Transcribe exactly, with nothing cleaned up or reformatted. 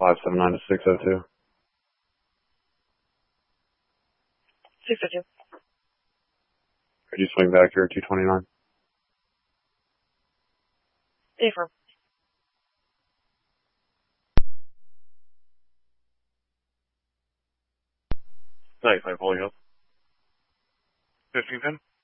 five seven nine to six oh two. six oh two. Could you swing back here at two twenty-nine? Affirm. ninety-five pulling up. fifteen ten.